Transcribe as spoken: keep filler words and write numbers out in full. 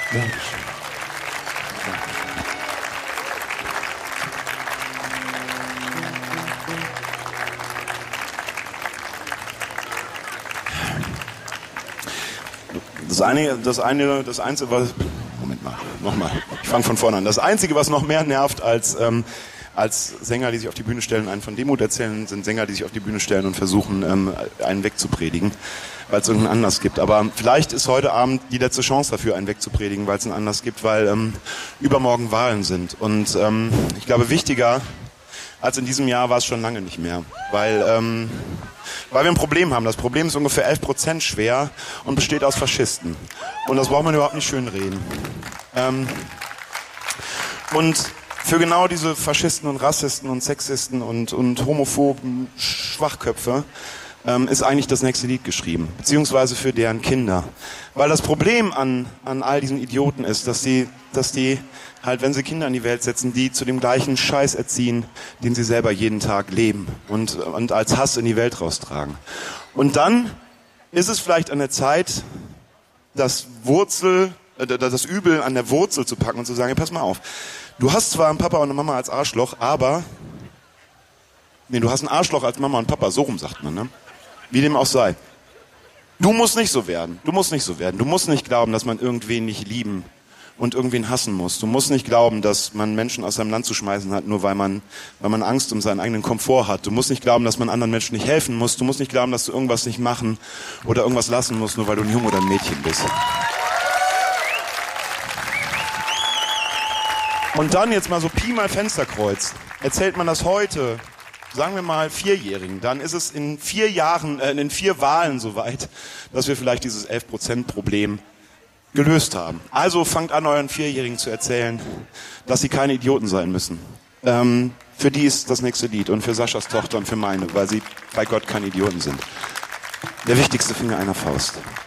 Dankeschön. Das eine, das eine, das Einzige, was... Moment mal, nochmal. Ich fange von vorne an. Das Einzige, was noch mehr nervt als, ähm, als Sänger, die sich auf die Bühne stellen, einen von Demut erzählen, sind Sänger, die sich auf die Bühne stellen und versuchen, ähm, einen wegzupredigen, weil es irgendeinen Anlass gibt. Aber vielleicht ist heute Abend die letzte Chance dafür, einen wegzupredigen, weil es einen Anlass gibt, weil ähm, übermorgen Wahlen sind. Und ähm, ich glaube, wichtiger als in diesem Jahr war es schon lange nicht mehr. Weil... Ähm, Weil wir ein Problem haben. Das Problem ist ungefähr elf Prozent schwer und besteht aus Faschisten. Und das braucht man überhaupt nicht schönreden. Ähm, und für genau diese Faschisten und Rassisten und Sexisten und, und homophoben Schwachköpfe ähm, ist eigentlich das nächste Lied geschrieben. Beziehungsweise für deren Kinder. Weil das Problem an, an all diesen Idioten ist, dass die, dass die halt, wenn sie Kinder in die Welt setzen, die zu dem gleichen Scheiß erziehen, den sie selber jeden Tag leben und, und als Hass in die Welt raustragen. Und dann ist es vielleicht an der Zeit, das Wurzel, äh, das Übel an der Wurzel zu packen und zu sagen, hey, pass mal auf, du hast zwar einen Papa und eine Mama als Arschloch, aber, nee, du hast einen Arschloch als Mama und Papa, so rum sagt man, ne? Wie dem auch sei. Du musst nicht so werden, du musst nicht so werden, du musst nicht glauben, dass man irgendwen nicht lieben und irgendwen hassen muss. Du musst nicht glauben, dass man Menschen aus seinem Land zu schmeißen hat, nur weil man, weil man Angst um seinen eigenen Komfort hat. Du musst nicht glauben, dass man anderen Menschen nicht helfen muss. Du musst nicht glauben, dass du irgendwas nicht machen oder irgendwas lassen musst, nur weil du ein Junge oder ein Mädchen bist. Und dann jetzt mal so Pi mal Fensterkreuz. Erzählt man das heute, sagen wir mal Vierjährigen, dann ist es in vier Jahren, äh, in vier Wahlen soweit, dass wir vielleicht dieses elf Prozent Problem gelöst haben. Also fangt an, euren Vierjährigen zu erzählen, dass sie keine Idioten sein müssen. Ähm, für die ist das nächste Lied und für Saschas Tochter und für meine, weil sie bei Gott keine Idioten sind. Der wichtigste Finger einer Faust.